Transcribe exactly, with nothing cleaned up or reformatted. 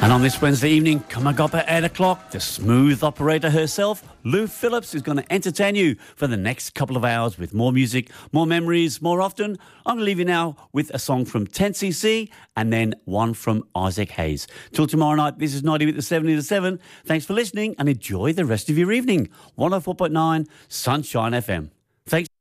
And on this Wednesday evening, coming up at eight o'clock, the smooth operator herself, Lou Phillips, is going to entertain you for the next couple of hours with more music, more memories, more often. I'm going to leave you now with a song from ten C C and then one from Isaac Hayes. Till tomorrow night, this is ninety with the seventy to seven. Thanks for listening and enjoy the rest of your evening. one oh four point nine Sunshine F M. Thanks.